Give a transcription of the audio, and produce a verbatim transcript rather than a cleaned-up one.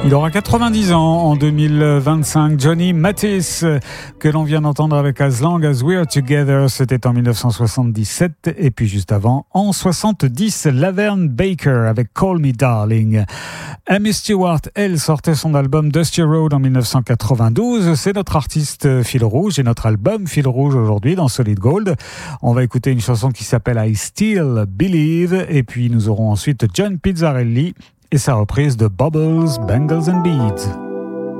Il aura quatre-vingt-dix ans en deux mille vingt-cinq. Johnny Mathis, que l'on vient d'entendre avec As Long As We're Together, c'était en dix-neuf cent soixante-dix-sept. Et puis juste avant, en soixante-dix, Laverne Baker avec Call Me Darling. Amy Stewart, elle, sortait son album Dusty Road en dix-neuf cent quatre-vingt-douze. C'est notre artiste fil rouge et notre album fil rouge aujourd'hui dans Solid Gold. On va écouter une chanson qui s'appelle I Still Believe. Et puis nous aurons ensuite John Pizzarelli et sa reprise de Bubbles, Bangles and Beads.